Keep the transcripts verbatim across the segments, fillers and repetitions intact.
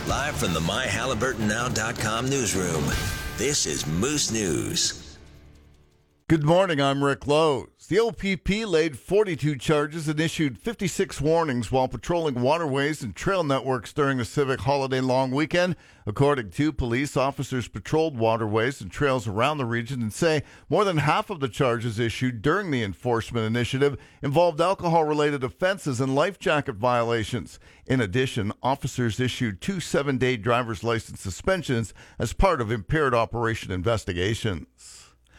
Live from the my halliburton now dot com newsroom, this is Moose News. Good morning, I'm Rick Lowe's. The O P P laid forty-two charges and issued fifty-six warnings while patrolling waterways and trail networks during the civic holiday long weekend. According to police, officers patrolled waterways and trails around the region and say more than half of the charges issued during the enforcement initiative involved alcohol-related offenses and life jacket violations. In addition, officers issued two seven-day driver's license suspensions as part of impaired operation investigations.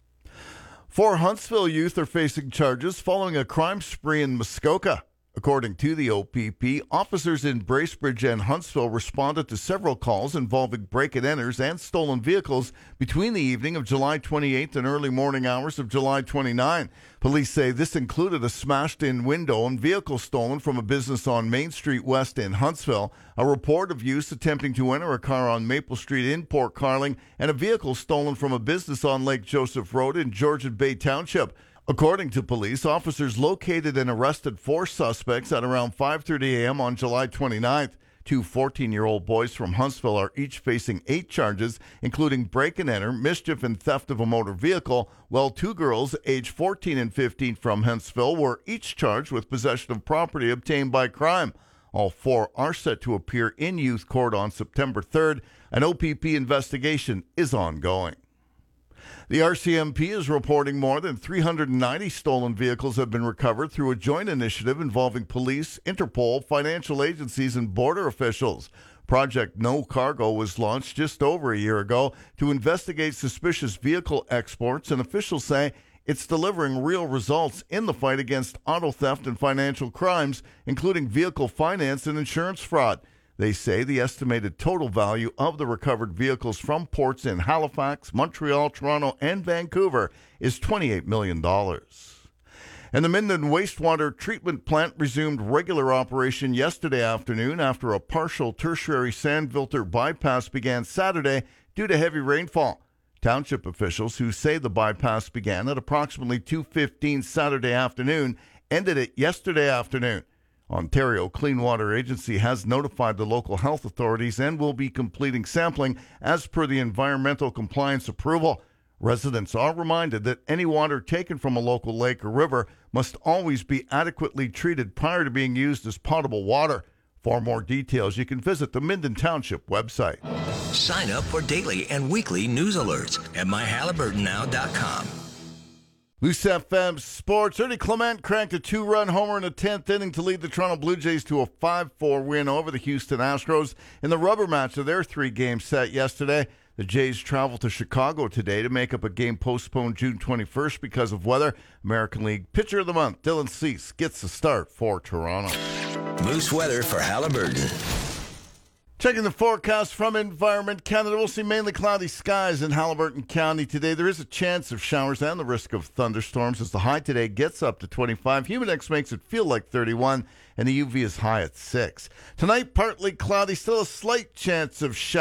Four Huntsville youth are facing charges following a crime spree in Muskoka. According to the O P P, officers in Bracebridge and Huntsville responded to several calls involving break-and-enters and stolen vehicles between the evening of July twenty-eighth and early morning hours of July twenty-ninth. Police say this included a smashed-in window and vehicle stolen from a business on Main Street West in Huntsville, a report of use attempting to enter a car on Maple Street in Port Carling, and a vehicle stolen from a business on Lake Joseph Road in Georgian Bay Township. According to police, officers located and arrested four suspects at around five thirty a.m. on July twenty-ninth. Two fourteen-year-old boys from Huntsville are each facing eight charges, including break-and-enter, mischief, and theft of a motor vehicle, while two girls, aged fourteen and fifteen from Huntsville, were each charged with possession of property obtained by crime. All four are set to appear in youth court on September third. An O P P investigation is ongoing. The R C M P is reporting more than three hundred ninety stolen vehicles have been recovered through a joint initiative involving police, Interpol, financial agencies, and border officials. Project No Cargo was launched just over a year ago to investigate suspicious vehicle exports, and officials say it's delivering real results in the fight against auto theft and financial crimes, including vehicle finance and insurance fraud. They say the estimated total value of the recovered vehicles from ports in Halifax, Montreal, Toronto, and Vancouver is twenty-eight million dollars. And the Minden Wastewater Treatment Plant resumed regular operation yesterday afternoon after a partial tertiary sand filter bypass began Saturday due to heavy rainfall. Township officials, who say the bypass began at approximately two fifteen Saturday afternoon, ended it yesterday afternoon. Ontario Clean Water Agency has notified the local health authorities and will be completing sampling as per the environmental compliance approval. Residents are reminded that any water taken from a local lake or river must always be adequately treated prior to being used as potable water. For more details, you can visit the Minden Township website. Sign up for daily and weekly news alerts at my halliburton now dot com. Moose F M Sports. Ernie Clement cranked a two-run homer in the tenth inning to lead the Toronto Blue Jays to a five four win over the Houston Astros in the rubber match of their three-game set yesterday. The Jays travel to Chicago today to make up a game postponed June twenty-first because of weather. American League Pitcher of the Month, Dylan Cease, gets the start for Toronto. Moose weather for Halliburton. Checking the forecast from Environment Canada, we'll see mainly cloudy skies in Halliburton County today. There is a chance of showers and the risk of thunderstorms as the high today gets up to twenty-five. Humidex makes it feel like thirty-one, and the U V is high at six. Tonight, partly cloudy, still a slight chance of showers.